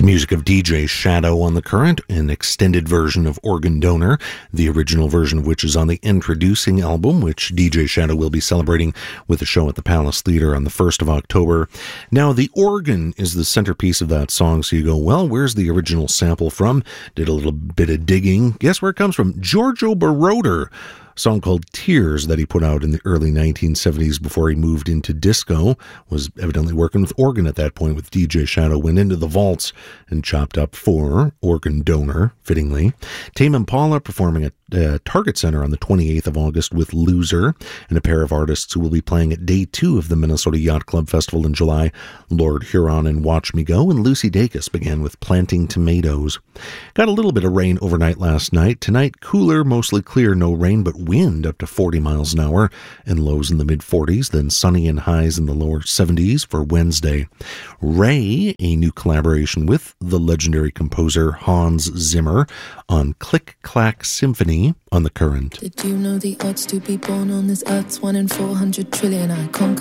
music of DJ Shadow on The Current, an extended version of Organ Donor, the original version of which is on the Introducing album, which DJ Shadow will be celebrating with a show at the Palace Theatre on the 1st of October. Now, the organ is the centerpiece of that song, so you go, well, where's the original sample from? Did a little bit of digging. Guess where it comes from? Giorgio Moroder. Song called Tears that he put out in the early 1970s before he moved into disco, was evidently working with organ at that point with DJ Shadow, went into the vaults and chopped up for Organ Donor, fittingly. Tame Impala performing at Target Center on the 28th of August with Loser, and a pair of artists who will be playing at Day 2 of the Minnesota Yacht Club Festival in July, Lord Huron and Watch Me Go, and Lucy Dacus began with Planting Tomatoes. Got a little bit of rain overnight last night. Tonight, cooler, mostly clear, no rain, but wind up to 40 miles an hour and lows in the mid-40s, then sunny and highs in the lower 70s for Wednesday. Ray, a new collaboration with the legendary composer Hans Zimmer on Click Clack Symphony on The Current. Did you know the odds to be born on this earth's 1 in 400 trillion? I conquer